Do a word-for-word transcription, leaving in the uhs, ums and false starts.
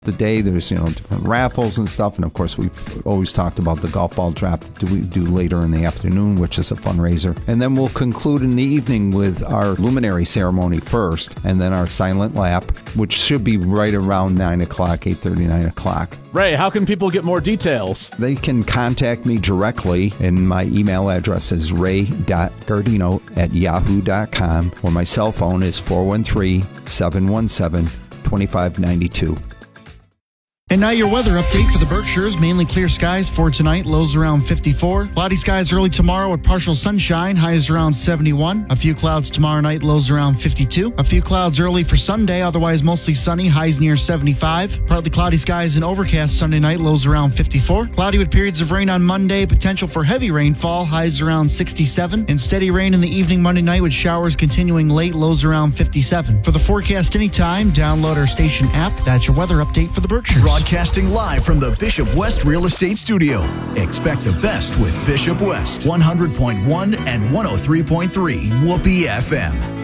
The day there's, you know, different raffles and stuff, and of course we've always talked about the golf ball draft that we do later in the afternoon, which is a fundraiser. And then we'll conclude in the evening with our luminary ceremony first, and then our silent lap, which should be right around nine o'clock, eight thirty, nine o'clock. Ray, how can people get more details? They can contact me directly, and my email address is ray dot gardino at yahoo dot com, or my cell phone is four one three, seven one seven, two five nine two. And now your weather update for the Berkshires. Mainly clear skies for tonight. Lows around fifty-four. Cloudy skies early tomorrow with partial sunshine. Highs around seventy-one. A few clouds tomorrow night. Lows around fifty-two. A few clouds early for Sunday. Otherwise mostly sunny. Highs near seventy-five. Partly cloudy skies and overcast Sunday night. Lows around fifty-four. Cloudy with periods of rain on Monday. Potential for heavy rainfall. Highs around sixty-seven. And steady rain in the evening Monday night with showers continuing late. Lows around fifty-seven. For the forecast anytime, download our station app. That's your weather update for the Berkshires. Broadcasting live from the Bishop West Real Estate Studio. Expect the best with Bishop West. one hundred point one and one oh three point three Whoopee F M.